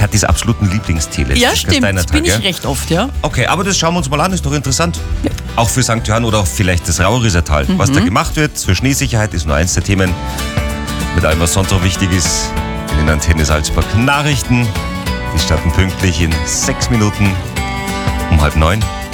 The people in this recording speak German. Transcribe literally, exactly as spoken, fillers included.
Kathis absoluten Lieblingstee. Ja, stimmt. Deiner Bin Tag, ich ja? recht oft, ja. Okay, aber das schauen wir uns mal an, ist doch interessant. Ja. Auch für Sankt Johann oder auch vielleicht das Raurischer Tal. Mhm. Was da gemacht wird für Schneesicherheit ist nur eins der Themen. Mit allem, was sonst auch wichtig ist, in den Antenne Salzburg Nachrichten. Die starten pünktlich in sechs Minuten um halb neun.